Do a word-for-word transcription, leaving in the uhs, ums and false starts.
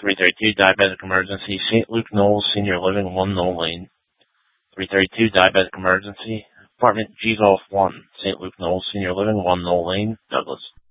three thirty-two Diabetic Emergency, Saint Luke Knowles Senior Living, one Knoll Lane. three thirty-two Diabetic Emergency, Apartment G Golf one, Saint Luke Knowles Senior Living, one Knoll Lane, Douglas.